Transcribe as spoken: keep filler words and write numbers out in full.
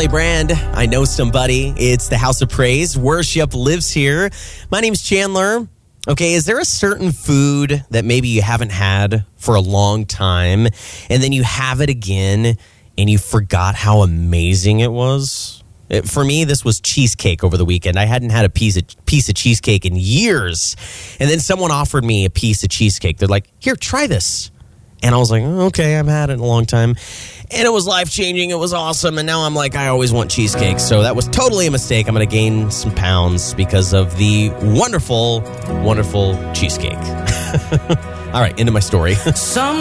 Emily Brand, I Know Somebody. It's the House of Praise. Worship lives here. My name's Chandler. Okay, is there a certain food that maybe you haven't had for a long time, and then you have it again, and you forgot how amazing it was? It, for me, this was cheesecake over the weekend. I hadn't had a piece of, piece of cheesecake in years, and then someone offered me a piece of cheesecake. They're like, here, try this. And I was like, oh, okay, I've had it in a long time. And it was life-changing. It was awesome. And now I'm like, I always want cheesecake. So that was totally a mistake. I'm going to gain some pounds because of the wonderful, wonderful cheesecake. All right, into my story. Some